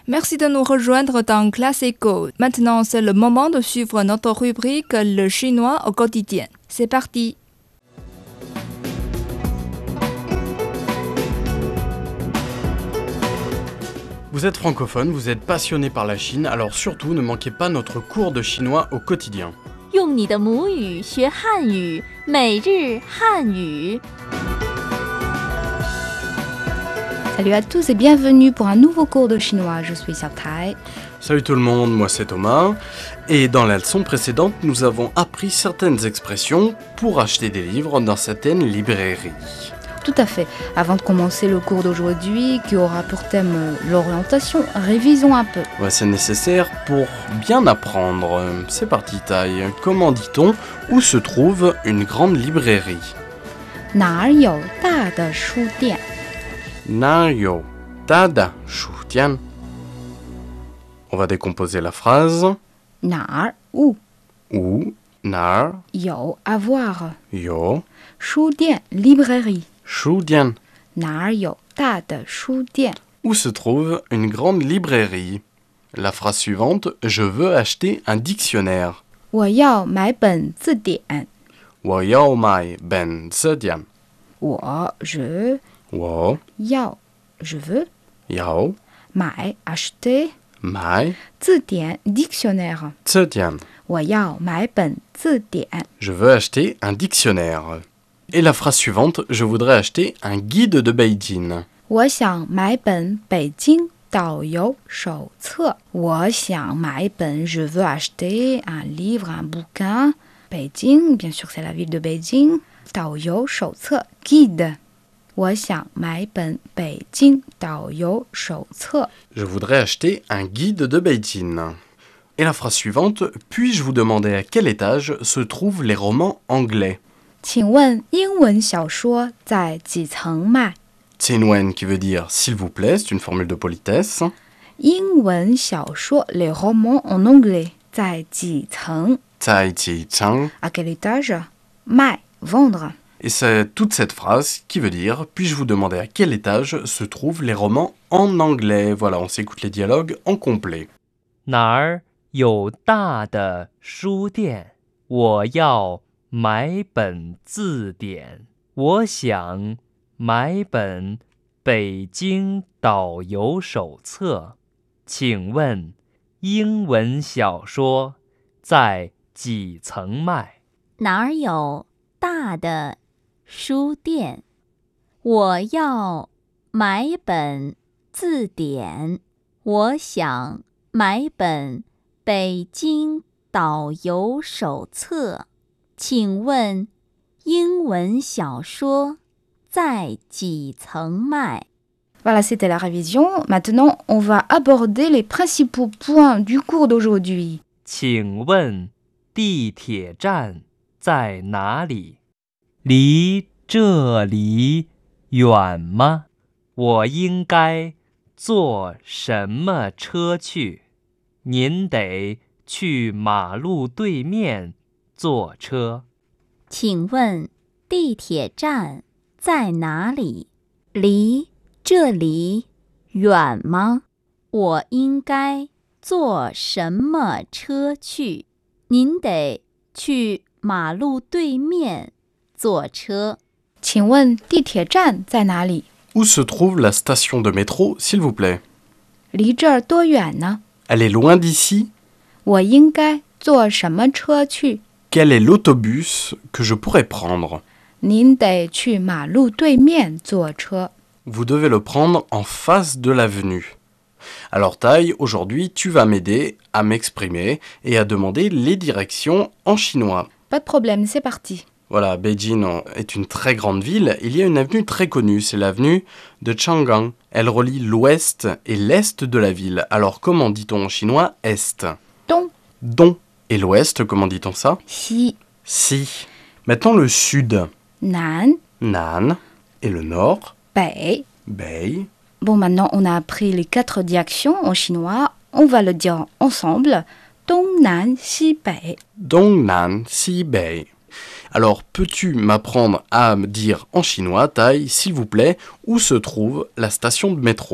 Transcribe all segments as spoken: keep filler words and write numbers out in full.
Merci de nous rejoindre dans Classe Éco. Maintenant, c'est le moment de suivre notre rubrique Le chinois au quotidien. C'est parti. Vous êtes francophone, vous êtes passionné par la Chine, alors surtout ne manquez pas notre cours de chinois au quotidien. 用你的母语学汉语，每日汉语。 Salut à tous et bienvenue pour un nouveau cours de chinois. Je suis Xiao Tai. Salut tout le monde, moi c'est Thomas. Et dans la leçon précédente, nous avons appris certaines expressions pour acheter des livres dans certaines librairies. Tout à fait. Avant de commencer le cours d'aujourd'hui, qui aura pour thème euh, l'orientation, révisons un peu. Ouais, c'est nécessaire pour bien apprendre. C'est parti, Tai. Comment dit-on où se trouve une grande librairie? 哪儿有大的书店? 哪儿有大的书店? On va décomposer la phrase. 哪儿 où? Où? 哪儿有 avoir. 有书店 librairie. 书店. 哪儿有大的书店? Où se trouve une grande librairie? La phrase suivante, je veux acheter un dictionnaire. 我要买本字典。 我要买本字典。 我 je 我要 je veux 要买 acheter 买字典 dictionnaire. 字典。 我要买本字典。 Je veux acheter un dictionnaire. Et la phrase suivante, je voudrais acheter un guide de Beijing. 我想买本北京导游手册。我想买本 je veux acheter un livre, un bouquin. Beijing, bien sûr c'est la ville de Beijing. 导游手册 guide. 我想买本北京导游手册。 Je voudrais acheter un guide de Beijing. Et la phrase suivante, puis-je vous demander à quel étage se trouvent les romans anglais? 请问英文小说在几层卖？ Tianwen qui veut dire s'il vous plaît, c'est une formule de politesse. 英文小说 les romans en anglais 在几层？ Zai Ji Chang. À quel étage? 卖 vendre. Et c'est toute cette phrase qui veut dire puis-je vous demander à quel étage se trouvent les romans en anglais? Voilà, on s'écoute les dialogues en complet. 哪儿有大的书店？我要买本字典。我想买本北京导游手册。请问英文小说在几层卖？ 哪儿有大的书店？我要买本字典。我想买本北京导游手册。请问英文小说在几层卖？ Voilà, c'était la révision. Maintenant, on va aborder les principaux points du cours d'aujourd'hui. 请问地铁站在哪里？离这里远吗？我应该坐什么车去？您得去马路对面坐车。 请问地铁站在哪里？离这里远吗？我应该坐什么车去？您得去马路对面坐车。 请问地铁站在哪里？ Où se trouve la station de métro, s'il vous plaît? 离这儿多远呢？ Elle est loin d'ici? 我应该坐什么车去？ Quel est l'autobus que je pourrais prendre? 您得去马路对面坐车。 Vous devez le prendre en face de l'avenue. Alors Tai, aujourd'hui, tu vas m'aider à m'exprimer et à demander les directions en chinois. Pas de problème, c'est parti. Voilà, Beijing est une très grande ville. Il y a une avenue très connue, c'est l'avenue de Chang'an. Elle relie l'ouest et l'est de la ville. Alors comment dit-on en chinois est? Dong. Dong. Et l'ouest, comment dit-on ça? Si. Si. Maintenant le sud. Nan. Nan. Et le nord? Bei. Bei. Bon, maintenant on a appris les quatre directions en chinois. On va le dire ensemble. Dong, Nan, Si, Bei. Dong, Nan, Si, Bei. Alors, peux-tu m'apprendre à me dire en chinois, Tai, s'il vous plaît, où se trouve la station de métro?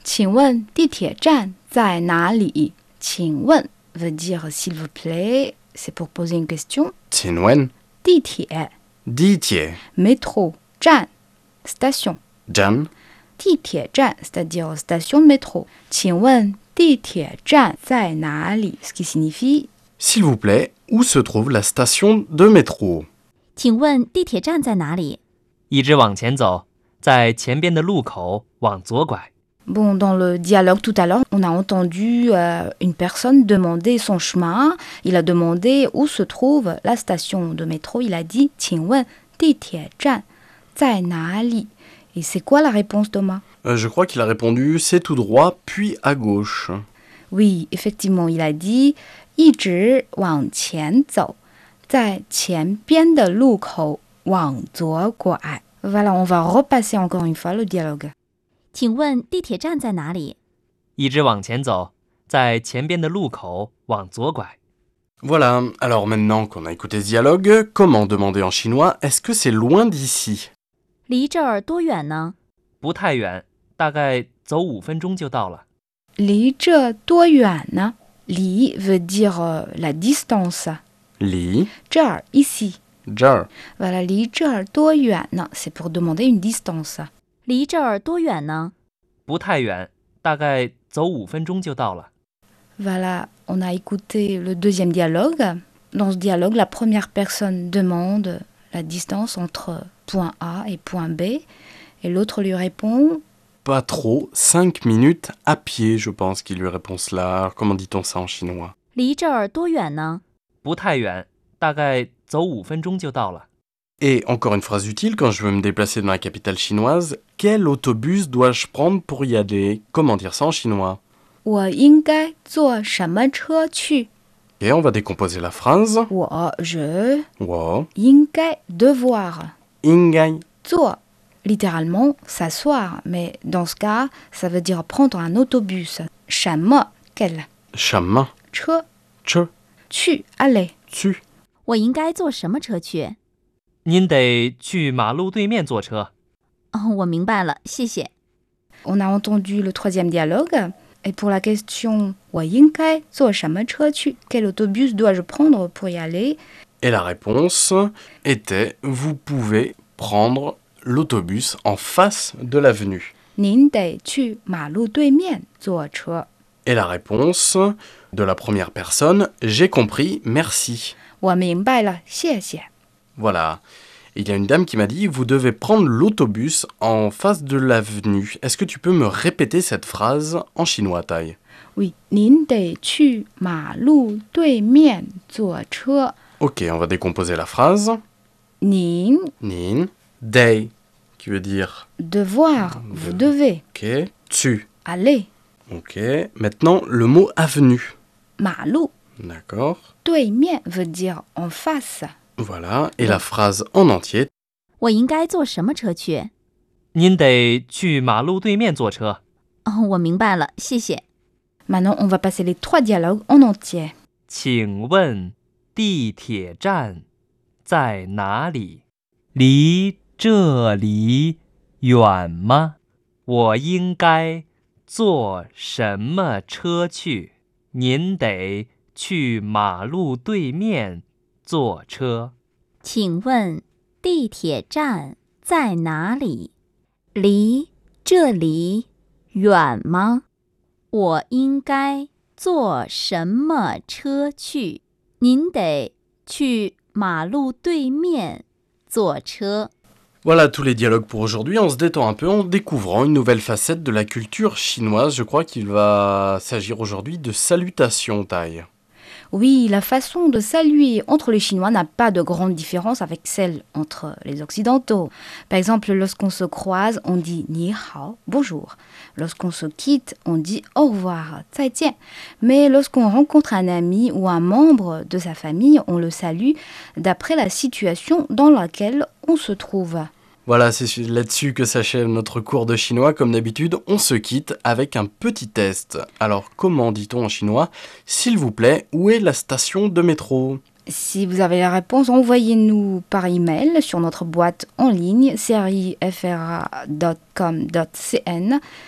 请问地铁站在哪里？请问 veut dire s'il vous plaît, c'est pour poser une question. Tienwen, 地铁 Ditie, métro 站 station. Jan, 地铁站 c'est-à-dire station de métro. 请问地铁站在哪里 ce qui signifie s'il vous plaît, où se trouve la station de métro? 请问地铁站在哪里？ 一直往前走，在前边的路口往左拐。 Bon, dans le dialogue tout à l'heure, on a entendu euh, une personne demander son chemin. Il a demandé où se trouve la station de métro. Il a dit « 请问地铁站在哪里？ » Et c'est quoi la réponse, Thomas? Euh, je crois qu'il a répondu c'est tout droit, puis à gauche. Oui, effectivement, il a dit «一直往前走，在前边的路口往左拐。» Voilà, on va repasser encore une fois le dialogue. 请问地铁站在哪里？ 一直往前走，在前边的路口往左拐。 Voilà, alors maintenant qu'on a écouté ce dialogue, comment demander en chinois est-ce que c'est loin d'ici? 离这儿多远呢？ 不太远，大概走五分钟就到了。 离这多远呢？离 veut dire euh, la distance. Li, 这儿 ici. jar, Voilà, 离这儿多远呢 c'est pour demander une distance. 离这儿多远呢？ 不太远，大概走五分钟就到了。 Voilà, on a écouté le deuxième dialogue. Dans ce dialogue, la première personne demande la distance entre point A et point B. Et l'autre lui répond pas trop, cinq minutes à pied, je pense qu'il lui répond cela. Alors, comment dit-on ça en chinois? 离这儿多远呢？ 不太远，大概走五分钟就到了。 Et encore une phrase utile quand je veux me déplacer dans la capitale chinoise, quel autobus dois-je prendre pour y aller? Comment dire ça en chinois? 我应该坐什么车去 Et on va décomposer la phrase. 我 je Wo, 应该 devoir ingai, 坐 littéralement s'asseoir, mais dans ce cas, ça veut dire prendre un autobus. 什么 quel chemin, 车 che, 去 aller. tu. 我应该坐什么车去？ 您得去马路对面坐车。 哦，我明白了，谢谢。 On a entendu le troisième dialogue. Et pour la question «我应该坐什么车去 quel autobus dois-je prendre pour y aller ?» Et la réponse était vous pouvez prendre l'autobus en face de l'avenue. 您得去马路对面坐车 Et la réponse de la première personne, j'ai compris, merci. 我明白了，谢谢 Voilà. Il y a une dame qui m'a dit, vous devez prendre l'autobus en face de l'avenue. Est-ce que tu peux me répéter cette phrase en chinois, Tai? Oui, 您得去马路对面坐车 Ok, on va décomposer la phrase. 您 Nin, dei, qui veut dire devoir, vous devez ok, tu. aller Ok, maintenant le mot avenue. 马路 D'accord. 对面 veut dire en face. Voilà, et la phrase en entier. 我应该坐什么车去？ 您得去马路对面坐车。 哦，我明白了，谢谢。 Maintenant, on va passer les trois dialogues en entier. 请问地铁站在哪里？离这里远吗？我应该坐什么车去？您得去马路对面坐车。 请问地铁站在哪里？离这里远吗？我应该坐什么车去？您得去马路对面坐车。 Voilà tous les dialogues pour aujourd'hui. On se détend un peu en découvrant une nouvelle facette de la culture chinoise. Je crois qu'il va s'agir aujourd'hui de salutations, Tai. Oui, la façon de saluer entre les Chinois n'a pas de grande différence avec celle entre les Occidentaux. Par exemple, lorsqu'on se croise, on dit « ni hao », bonjour. Lorsqu'on se quitte, on dit « au revoir », 再见. Mais lorsqu'on rencontre un ami ou un membre de sa famille, on le salue d'après la situation dans laquelle on se trouve. Voilà, c'est là-dessus que s'achève notre cours de chinois. Comme d'habitude, on se quitte avec un petit test. Alors, comment dit-on en chinois « S'il vous plaît, où est la station de métro ?» Si vous avez la réponse, envoyez-nous par email sur notre boîte en ligne série f r a point com point c n.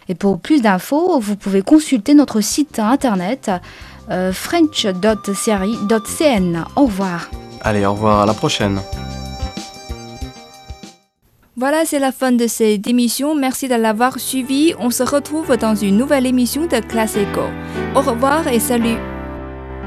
Et pour plus d'infos, vous pouvez consulter notre site internet euh, french dot series dot c n. Au revoir. Allez, au revoir, à la prochaine. Voilà, c'est la fin de cette émission. Merci de l'avoir suivi. On se retrouve dans une nouvelle émission de Classico. Au revoir et salut.